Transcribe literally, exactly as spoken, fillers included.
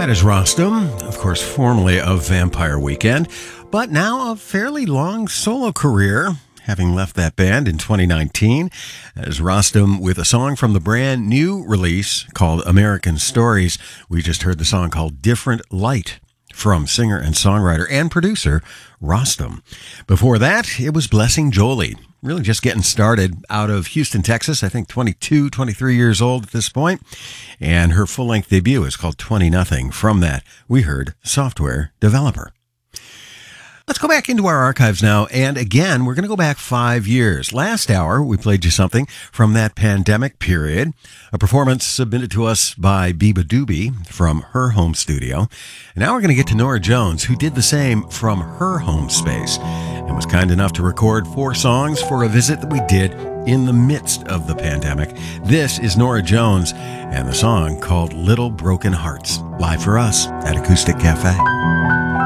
That is Rostam, of course, formerly of Vampire Weekend, but now a fairly long solo career, having left that band in twenty nineteen, as Rostam with a song from the brand new release called American Stories. We just heard the song called Different Light from singer and songwriter and producer Rostam. Before that, it was Blessing Jolie, really just getting started out of Houston, Texas, I think twenty-two, twenty-three years old at this point, and her full-length debut is called twenty nothing. From that, we heard Software Developer. Let's go back into our archives now, and again, we're going to go back five years. Last hour, we played you something from that pandemic period, a performance submitted to us by Biba Doobie from her home studio. And now we're going to get to Norah Jones, who did the same from her home space and was kind enough to record four songs for a visit that we did in the midst of the pandemic. This is Norah Jones and the song called Little Broken Hearts, live for us at Acoustic Cafe.